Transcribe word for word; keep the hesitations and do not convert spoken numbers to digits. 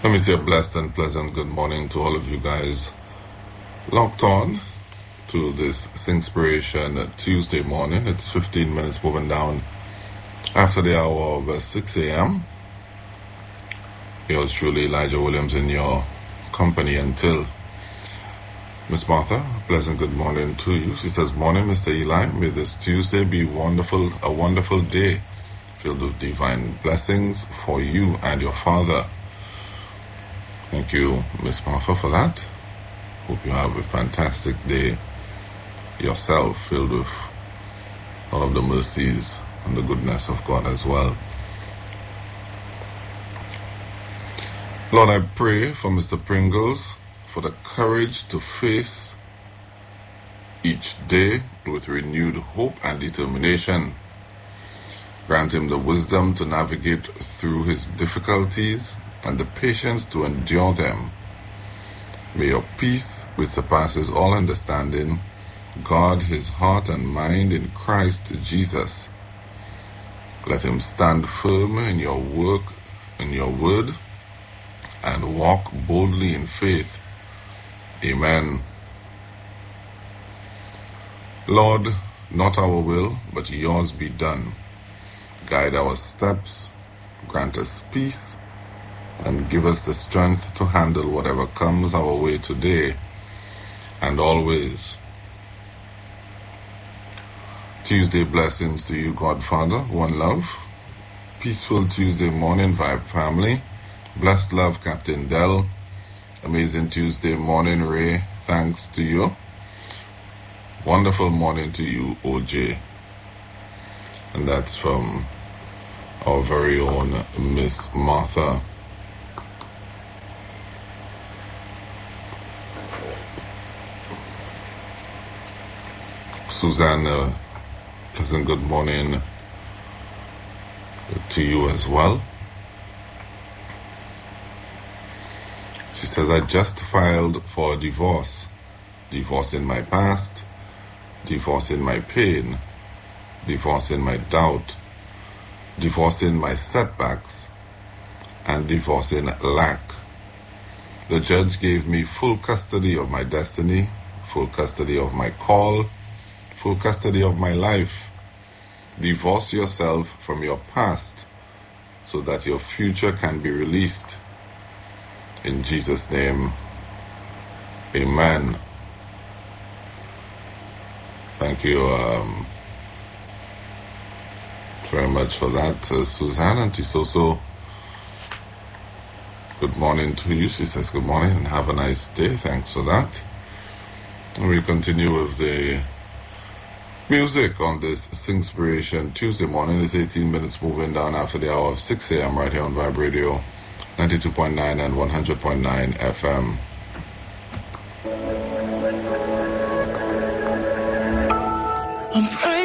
Let me say a blessed and pleasant good morning to all of you guys locked on to this Singspiration Tuesday morning. It's fifteen minutes moving down after the hour of six a.m. Yours truly, Elijah Williams, in your company until Miss Martha. Pleasant good morning to you. She says, morning, Mister Eli. May this Tuesday be wonderful, a wonderful day filled with divine blessings for you and your father. Thank you, Miss Martha, for that. Hope you have a fantastic day yourself, filled with all of the mercies and the goodness of God as well. Lord, I pray for Mister Pringles for the courage to face each day with renewed hope and determination. Grant him the wisdom to navigate through his difficulties and the patience to endure them. May your peace, which surpasses all understanding, guard his heart and mind in Christ Jesus. Let him stand firm in your work, in your word, and walk boldly in faith. Amen. Lord, not our will, but yours be done. Guide our steps, grant us peace, and give us the strength to handle whatever comes our way today and always. Tuesday blessings to you, Godfather, one love. Peaceful Tuesday morning, Vibe family. Blessed love, Captain Dell. Amazing Tuesday morning, Ray. Thanks to you. Wonderful morning to you, O J. And that's from our very own Miss Martha. Susanna, pleasant good morning to you as well. She says, I just filed for a divorce. Divorce in my past, divorce in my pain, divorce in my doubt, divorce in my setbacks, and divorce in lack. The judge gave me full custody of my destiny, full custody of my call, full custody of my life. Divorce yourself from your past so that your future can be released. In Jesus' name, amen. Thank you um, very much for that, uh, Suzanne. And she's also, good morning to you. She says good morning and have a nice day. Thanks for that. And we continue with the music on this Singspiration Tuesday morning. It's eighteen minutes moving down after the hour of six a.m. right here on Vibe Radio, ninety-two point nine and one hundred point nine F M. I'm praying